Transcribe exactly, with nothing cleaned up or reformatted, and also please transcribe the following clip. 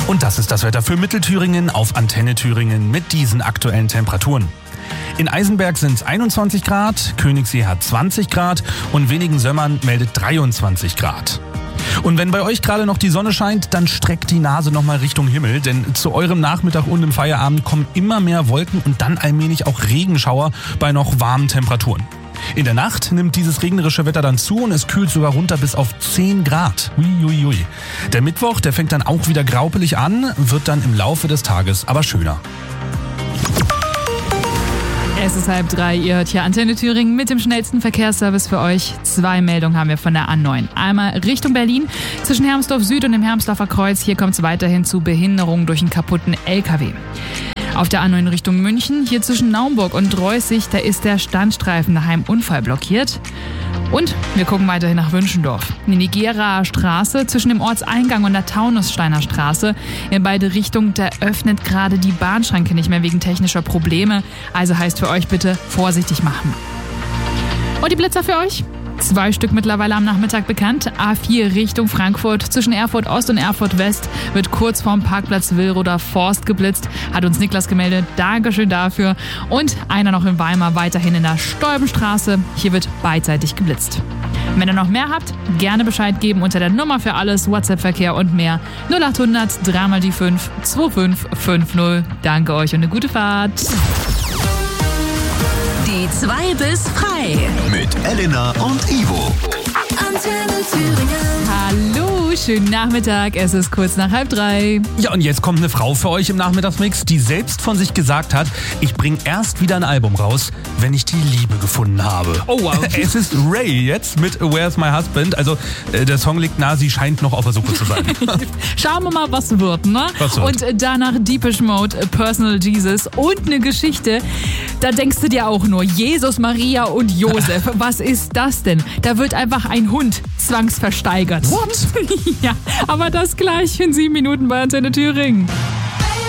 Und das ist das Wetter für Mittelthüringen auf Antenne Thüringen mit diesen aktuellen Temperaturen. In Eisenberg sind es einundzwanzig Grad, Königssee hat zwanzig Grad und Wenigen-Sömmern meldet dreiundzwanzig Grad. Und wenn bei euch gerade noch die Sonne scheint, dann streckt die Nase nochmal Richtung Himmel, denn zu eurem Nachmittag und im Feierabend kommen immer mehr Wolken und dann allmählich auch Regenschauer bei noch warmen Temperaturen. In der Nacht nimmt dieses regnerische Wetter dann zu und es kühlt sogar runter bis auf zehn Grad. Uiuiui. Der Mittwoch, der fängt dann auch wieder graupelig an, wird dann im Laufe des Tages aber schöner. Es ist halb drei, ihr hört hier Antenne Thüringen mit dem schnellsten Verkehrsservice für euch. Zwei Meldungen haben wir von der A neun. Einmal Richtung Berlin, zwischen Hermsdorf Süd und dem Hermsdorfer Kreuz. Hier kommt es weiterhin zu Behinderungen durch einen kaputten L K W. Auf der A neun Richtung München, hier zwischen Naumburg und Dreußig, da ist der Standstreifen daheim Unfall blockiert. Und wir gucken weiterhin nach Wünschendorf. Die Nigeraer Straße zwischen dem Ortseingang und der Taunussteiner Straße. In beide Richtungen, da öffnet gerade die Bahnschranke nicht mehr wegen technischer Probleme. Also heißt für euch bitte vorsichtig machen. Und die Blitzer für euch? Zwei Stück mittlerweile am Nachmittag bekannt. A vier Richtung Frankfurt zwischen Erfurt Ost und Erfurt West wird kurz vorm Parkplatz Willroder Forst geblitzt. Hat uns Niklas gemeldet. Dankeschön dafür. Und einer noch in Weimar, weiterhin in der Stolbenstraße. Hier wird beidseitig geblitzt. Wenn ihr noch mehr habt, gerne Bescheid geben unter der Nummer für alles, WhatsApp-Verkehr und mehr. null acht hundert drei mal die fünf zwei fünf fünf null. Danke euch und eine gute Fahrt. Die zwei bis frei. Mit Elena und Ivo. Antenne Thüringen. Hallo, schönen Nachmittag. Es ist kurz nach halb drei. Ja, und jetzt kommt eine Frau für euch im Nachmittagsmix, die selbst von sich gesagt hat, ich bringe erst wieder ein Album raus, wenn ich die Liebe gefunden habe. Oh wow. Es ist Ray jetzt mit Where's My Husband. Also äh, der Song liegt nahe, sie scheint noch auf der Suche zu sein. Schauen wir mal, was wird, ne? Was wird? Und danach Depeche Mode, Personal Jesus und eine Geschichte. Da denkst du dir auch nur, Jesus, Maria und Josef. Was ist das denn? Da wird einfach ein Hund zwangsversteigert. What? Ja, aber das gleich in sieben Minuten bei Antenne Thüringen.